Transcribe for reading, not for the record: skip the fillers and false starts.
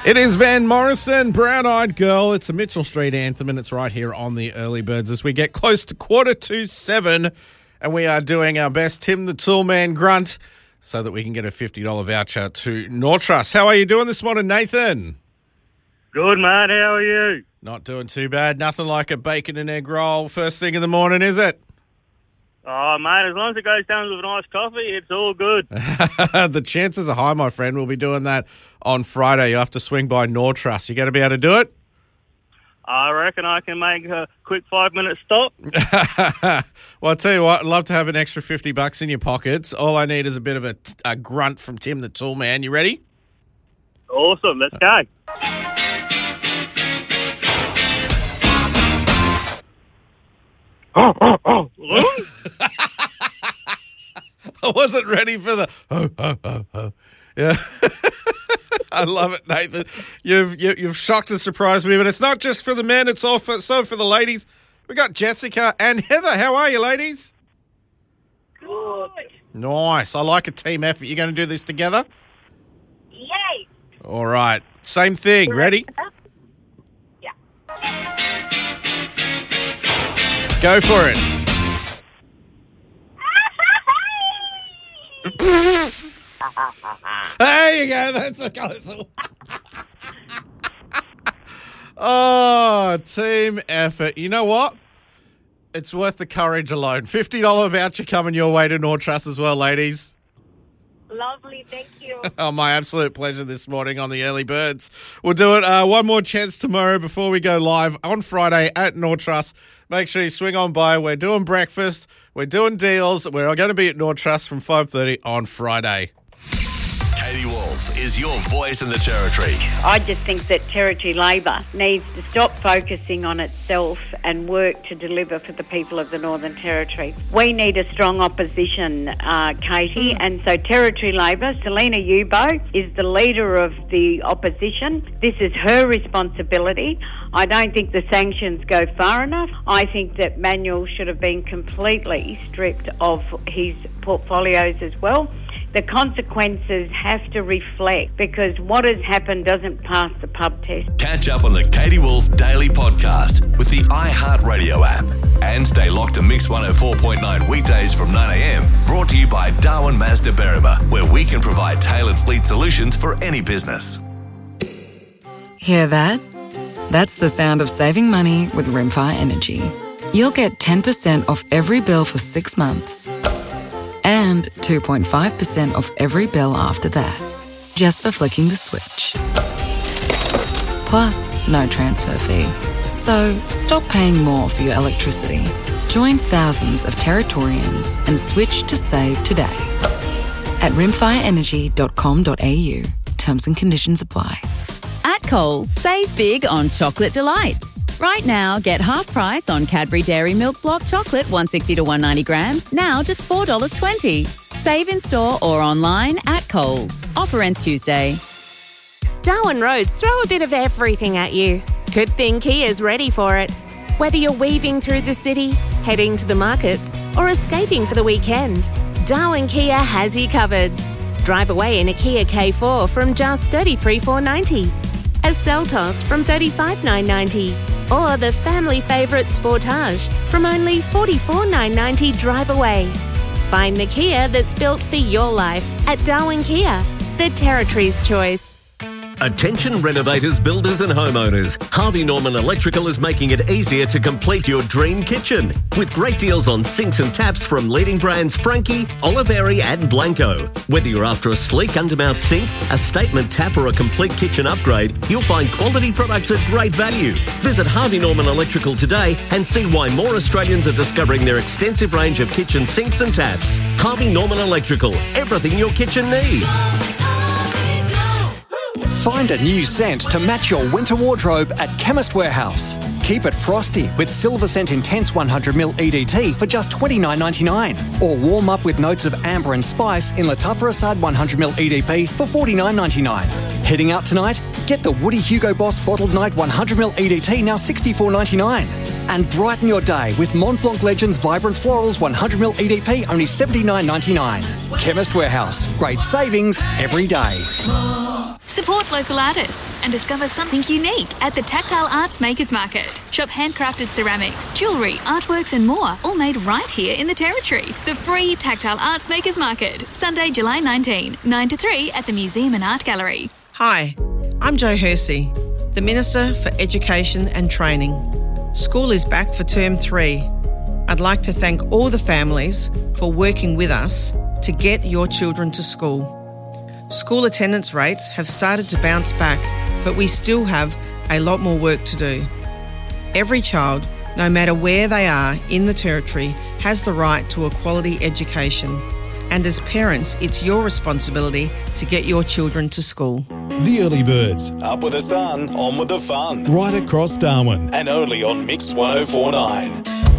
It is Van Morrison, Brown Eyed Girl. It's a Mitchell Street anthem, and it's right here on the Early Birds as we get close to 6:45, and we are doing our best Tim the Toolman grunt so that we can get a $50 voucher to Nortrust. How are you doing this morning, Nathan? Good, mate. How are you? Not doing too bad. Nothing like a bacon and egg roll first thing in the morning, is it? Oh, mate, as long as it goes down with a nice coffee, it's all good. The chances are high, my friend. We'll be doing that on Friday. You have to swing by Nortrust. You going to be able to do it? I reckon I can make a quick 5-minute stop. Well, I'll tell you what, I'd love to have an extra $50 in your pockets. All I need is a bit of a grunt from Tim the Toolman. You ready? Awesome. Let's go. Oh. I wasn't ready for the Yeah. I love it, Nathan. You've shocked and surprised me, but it's not just for the men, it's also for the ladies. We got Jessica and Heather. How are you, ladies? Good. Nice. I like a team effort. You going to do this together? Yay. All right. Same thing. Ready? Yeah. Go for it. There you go. That's a close one. Oh, team effort. You know what? It's worth the courage alone. $50 voucher coming your way to Nortrust as well, ladies. Lovely, thank you. Oh, my absolute pleasure this morning on the Early Birds. We'll do it one more chance tomorrow before we go live on Friday at Nortrust. Make sure you swing on by. We're doing breakfast. We're doing deals. We're going to be at Nortrust from 5:30 on Friday. Katie Wolf is your voice in the Territory. I just think that Territory Labor needs to stop focusing on itself and work to deliver for the people of the Northern Territory. We need a strong opposition, Katie, and so Territory Labor, Selena Yubo, is the leader of the opposition. This is her responsibility. I don't think the sanctions go far enough. I think that Manuel should have been completely stripped of his portfolios as well. The consequences have to reflect, because what has happened doesn't pass the pub test. Catch up on the Katie Wolf Daily Podcast with the iHeartRadio app. And stay locked to Mix 104.9 weekdays from 9 a.m. Brought to you by Darwin Mazda Berrima, where we can provide tailored fleet solutions for any business. Hear that? That's the sound of saving money with Rimfire Energy. You'll get 10% off every bill for 6 months. And 2.5% off every bill after that, just for flicking the switch. Plus, no transfer fee. So, stop paying more for your electricity. Join thousands of Territorians and switch to save today. At rimfireenergy.com.au. Terms and conditions apply. At Coles, save big on chocolate delights. Right now, get half price on Cadbury Dairy Milk Block Chocolate 160 to 190 grams, now just $4.20. Save in store or online at Coles. Offer ends Tuesday. Darwin Roads throw a bit of everything at you. Good thing Kia's ready for it. Whether you're weaving through the city, heading to the markets, or escaping for the weekend, Darwin Kia has you covered. Drive away in a Kia K4 from just $33,490. A Seltos from $35,990. Or the family favourite Sportage from only $44,990 drive away. Find the Kia that's built for your life at Darwin Kia, the Territory's choice. Attention renovators, builders and homeowners. Harvey Norman Electrical is making it easier to complete your dream kitchen. With great deals on sinks and taps from leading brands Frankie, Oliveri and Blanco. Whether you're after a sleek undermount sink, a statement tap or a complete kitchen upgrade, you'll find quality products at great value. Visit Harvey Norman Electrical today and see why more Australians are discovering their extensive range of kitchen sinks and taps. Harvey Norman Electrical, everything your kitchen needs. Find a new scent to match your winter wardrobe at Chemist Warehouse. Keep it frosty with Silver Scent Intense 100ml EDT for just $29.99. Or warm up with notes of amber and spice in Latafa Assad 100ml EDP for $49.99. Heading out tonight? Get the Woody Hugo Boss Bottled Night 100ml EDT, now $64.99. And brighten your day with Mont Blanc Legends Vibrant Florals 100ml EDP, only $79.99. Chemist Warehouse. Great savings every day. Support local artists and discover something unique at the Tactile Arts Makers Market. Shop handcrafted ceramics, jewellery, artworks and more, all made right here in the Territory. The free Tactile Arts Makers Market, Sunday, July 19, 9 to 3 at the Museum and Art Gallery. Hi, I'm Jo Hersey, the Minister for Education and Training. School is back for Term 3. I'd like to thank all the families for working with us to get your children to school. School attendance rates have started to bounce back, but we still have a lot more work to do. Every child, no matter where they are in the Territory, has the right to a quality education. And as parents, it's your responsibility to get your children to school. The Early Birds, up with the sun, on with the fun. Right across Darwin and only on Mix 104.9.